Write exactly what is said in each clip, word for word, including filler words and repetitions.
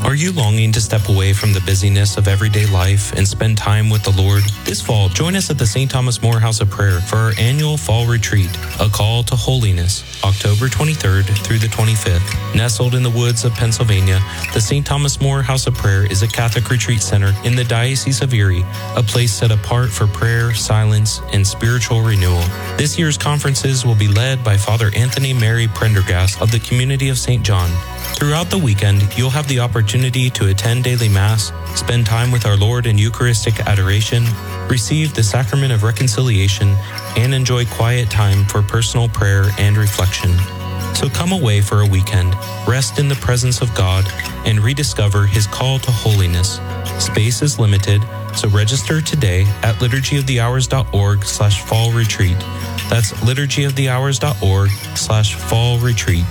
Are you longing to step away from the busyness of everyday life and spend time with the Lord? This fall, join us at the Saint Thomas More House of Prayer for our annual Fall Retreat, A Call to Holiness, October twenty-third through the twenty-fifth. Nestled in the woods of Pennsylvania, the Saint Thomas More House of Prayer is a Catholic retreat center in the Diocese of Erie, a place set apart for prayer, silence, and spiritual renewal. This year's conferences will be led by Father Anthony Mary Prendergast of the Community of Saint John. Throughout the weekend, you'll have the opportunity to attend daily Mass, spend time with our Lord in Eucharistic adoration, receive the Sacrament of Reconciliation, and enjoy quiet time for personal prayer and reflection. So come away for a weekend, rest in the presence of God, and rediscover His call to holiness. Space is limited, so register today at liturgyofthehours.org slash fall retreat. That's liturgyofthehours.org slash fall retreat.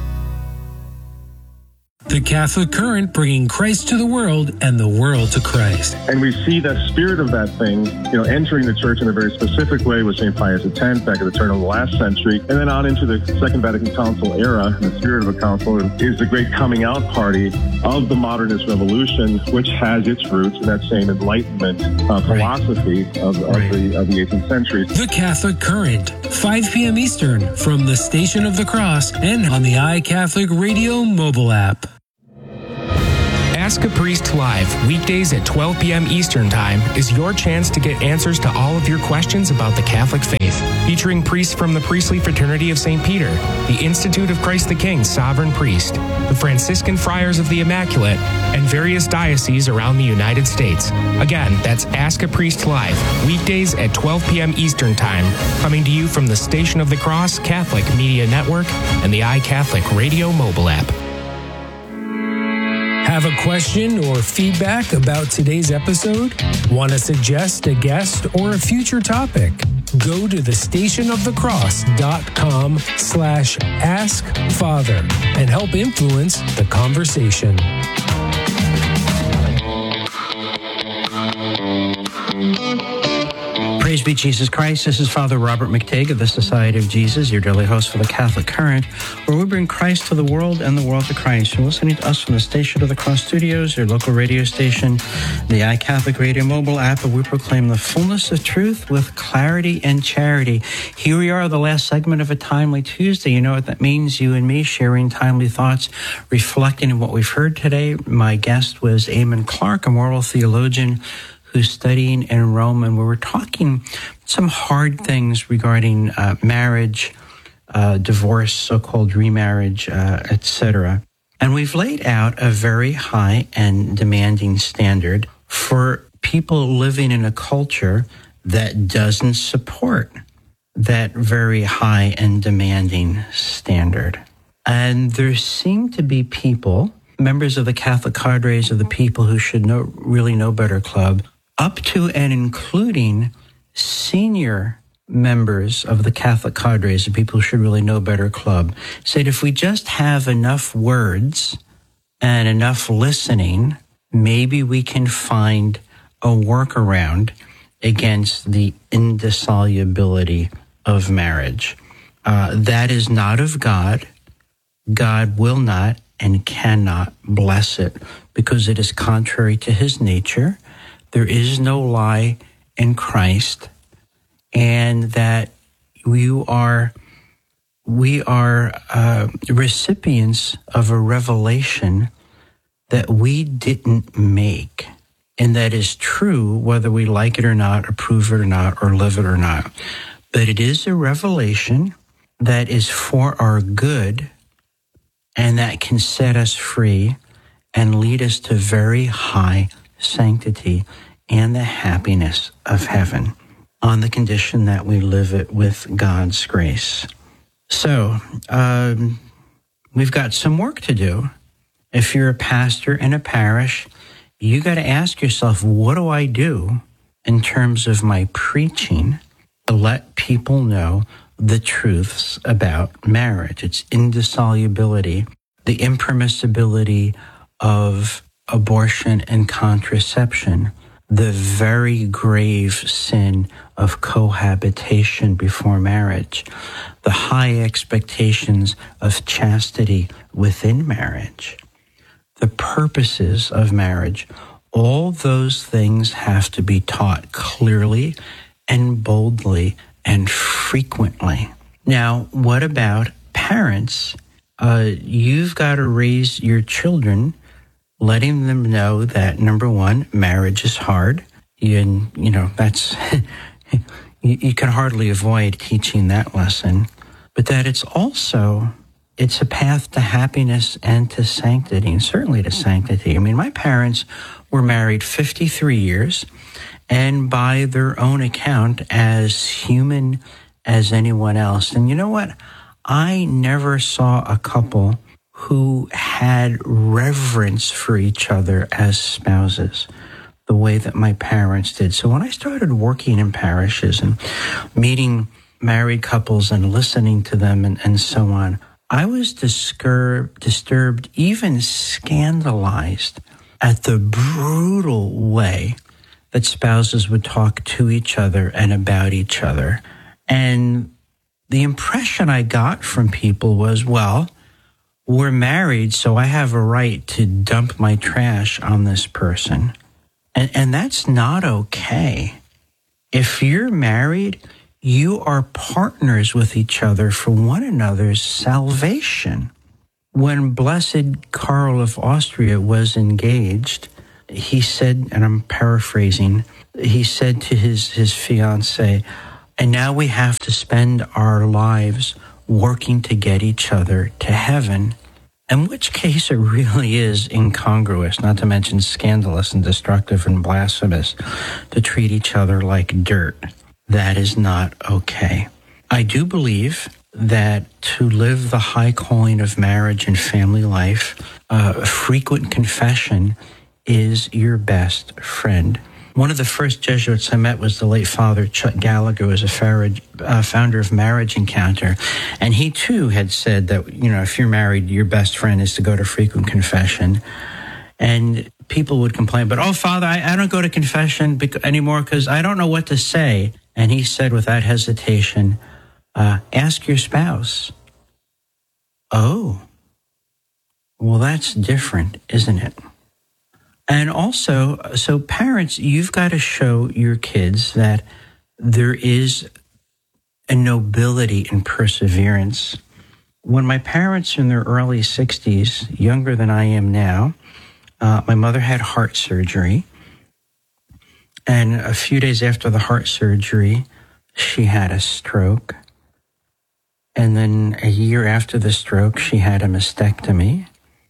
The Catholic Current, bringing Christ to the world and the world to Christ. And we see that spirit of that thing, you know, entering the church in a very specific way with Saint Pius X back at the turn of the last century, and then on into the Second Vatican Council era. The spirit of the council is the great coming out party of the modernist revolution, which has its roots in that same Enlightenment uh, philosophy right. of, of, right. the, of the eighteenth century. The Catholic Current, five p.m. Eastern, from the Station of the Cross and on the iCatholic Radio mobile app. Ask a Priest Live, weekdays at twelve p.m. Eastern Time, is your chance to get answers to all of your questions about the Catholic faith. Featuring priests from the Priestly Fraternity of Saint Peter, the Institute of Christ the King Sovereign Priest, the Franciscan Friars of the Immaculate, and various dioceses around the United States. Again, that's Ask a Priest Live, weekdays at twelve p.m. Eastern Time, coming to you from the Station of the Cross Catholic Media Network and the iCatholic Radio mobile app. Have a question or feedback about today's episode? Want to suggest a guest or a future topic? Go to the stationofthecross.com slash ask father and help influence the conversation. Praise be Jesus Christ. This is Father Robert McTague of the Society of Jesus, your daily host for the Catholic Current, where we bring Christ to the world and the world to Christ. You're listening to us from the Station of the Cross Studios, your local radio station, the iCatholic Radio mobile app, where we proclaim the fullness of truth with clarity and charity. Here we are, the last segment of a Timely Tuesday. You know what that means? You and me sharing timely thoughts, reflecting on what we've heard today. My guest was Eamon Clark, a moral theologian who's studying in Rome, and we were talking some hard things regarding uh, marriage, uh, divorce, so-called remarriage, uh, et cetera. And we've laid out a very high and demanding standard for people living in a culture that doesn't support that very high and demanding standard. And there seem to be people, members of the Catholic cadres of the People Who Should Know Really Know Better Club, up to and including senior members of the Catholic cadres, the People Who Should Really Know Better Club, said if we just have enough words and enough listening, maybe we can find a workaround against the indissolubility of marriage. Uh, that is not of God. God will not and cannot bless it because it is contrary to His nature. There is no lie in Christ, and that we are we are uh, recipients of a revelation that we didn't make, and that is true whether we like it or not, approve it or not, or live it or not. But it is a revelation that is for our good, and that can set us free and lead us to very high sanctity and the happiness of heaven, on the condition that we live it with God's grace. So, um, we've got some work to do. If you're a pastor in a parish, you got to ask yourself, what do I do in terms of my preaching to let people know the truths about marriage, its indissolubility, the impermissibility of abortion and contraception, the very grave sin of cohabitation before marriage, the high expectations of chastity within marriage, the purposes of marriage. All those things have to be taught clearly and boldly and frequently. Now, what about parents? Uh, you've got to raise your children, letting them know that, number one, marriage is hard. You, you know, that's, you, you can hardly avoid teaching that lesson. But that it's also, it's a path to happiness and to sanctity, and certainly to sanctity. I mean, my parents were married fifty-three years, and by their own account, as human as anyone else. And you know what? I never saw a couple who had reverence for each other as spouses the way that my parents did. So when I started working in parishes and meeting married couples and listening to them and, and so on, I was disturbed, disturbed, even scandalized at the brutal way that spouses would talk to each other and about each other. And the impression I got from people was, well, we're married, so I have a right to dump my trash on this person. And, and that's not okay. If you're married, you are partners with each other for one another's salvation. When Blessed Karl of Austria was engaged, he said, and I'm paraphrasing, he said to his, his fiancée, and now we have to spend our lives working to get each other to heaven. In which case it really is incongruous, not to mention scandalous and destructive and blasphemous, to treat each other like dirt. That is not okay. I do believe that to live the high calling of marriage and family life, uh, frequent confession is your best friend. One of the first Jesuits I met was the late Father Chuck Gallagher, who was a farage, uh, founder of Marriage Encounter. And he, too, had said that, you know, if you're married, your best friend is to go to frequent confession. And people would complain, but, oh, Father, I, I don't go to confession bec- anymore because I don't know what to say. And he said without hesitation, uh, ask your spouse. Oh, well, that's different, isn't it? And also, so parents, you've got to show your kids that there is a nobility in perseverance. When my parents in their early sixties, younger than I am now, uh, my mother had heart surgery. And a few days after the heart surgery, she had a stroke. And then a year after the stroke, she had a mastectomy.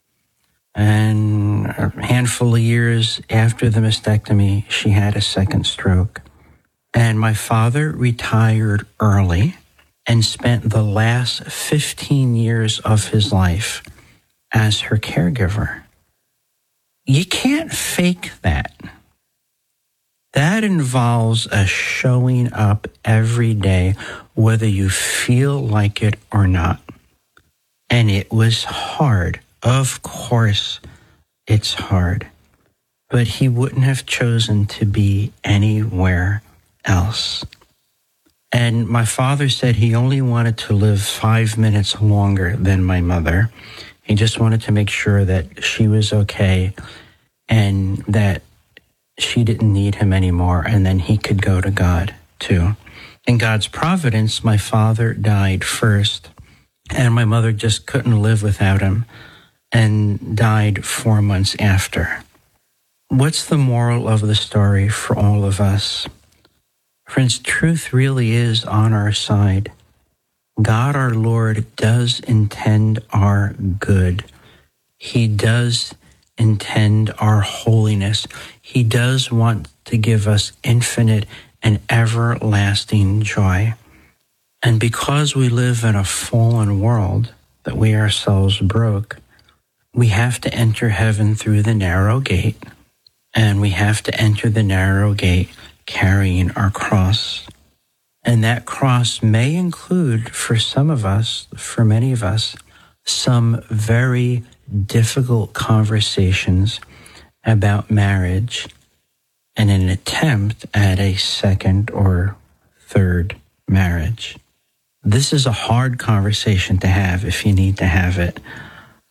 And a handful of years after the mastectomy, she had a second stroke. And my father retired early and spent the last fifteen years of his life as her caregiver. You can't fake that. That involves a showing up every day, whether you feel like it or not. And it was hard. Of course, it's hard. But he wouldn't have chosen to be anywhere else. And my father said he only wanted to live five minutes longer than my mother. He just wanted to make sure that she was okay and that she didn't need him anymore, and then he could go to God too. In God's providence, my father died first, and my mother just couldn't live without him and died four months after. What's the moral of the story for all of us? Friends, truth really is on our side. God our Lord does intend our good. He does intend our holiness. He does want to give us infinite and everlasting joy. And because we live in a fallen world that we ourselves broke, we have to enter heaven through the narrow gate, and we have to enter the narrow gate carrying our cross. And that cross may include, for some of us, for many of us, some very difficult conversations about marriage and an attempt at a second or third marriage. This is a hard conversation to have if you need to have it.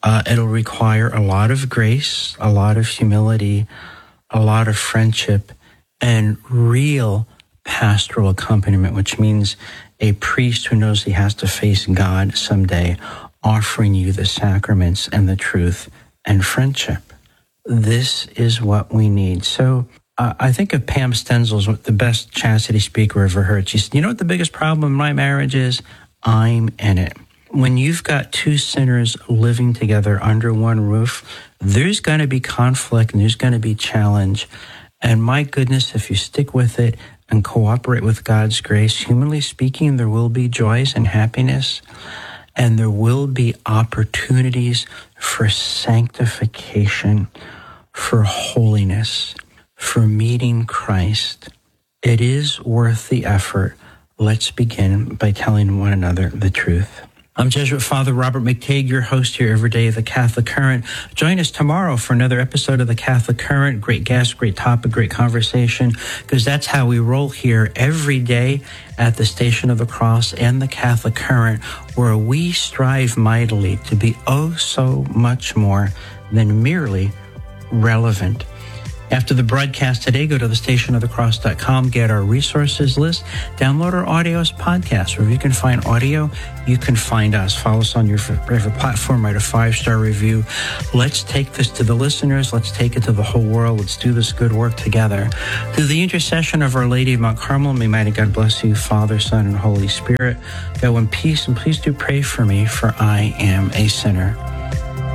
Uh, it'll require a lot of grace, a lot of humility, a lot of friendship, and real pastoral accompaniment, which means a priest who knows he has to face God someday, offering you the sacraments and the truth and friendship. This is what we need. So uh, I think of Pam Stenzel's the best chastity speaker I've ever heard. She said, you know what the biggest problem in my marriage is? I'm in it. When you've got two sinners living together under one roof, there's going to be conflict and there's going to be challenge. And my goodness, if you stick with it and cooperate with God's grace, humanly speaking, there will be joys and happiness, and there will be opportunities for sanctification, for holiness, for meeting Christ. It is worth the effort. Let's begin by telling one another the truth. I'm Jesuit Father Robert McTeigue, your host here every day of the Catholic Current. Join us tomorrow for another episode of the Catholic Current. Great guest, great topic, great conversation, because that's how we roll here every day at the Station of the Cross and the Catholic Current, where we strive mightily to be oh so much more than merely relevant. After the broadcast today, go to the station of the cross dot com, get our resources list, download our audio as podcasts. Wherever you can find audio, you can find us. Follow us on your favorite platform, write a five-star review. Let's take this to the listeners. Let's take it to the whole world. Let's do this good work together. Through the intercession of Our Lady of Mount Carmel, may mighty God bless you, Father, Son, and Holy Spirit. Go in peace, and please do pray for me, for I am a sinner.